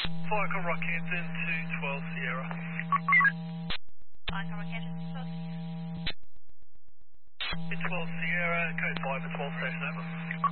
Viacom Rockhampton to 12 Sierra. Viacom Rockhampton to 12 Sierra. 12 Sierra, code 5 at 12 station, over.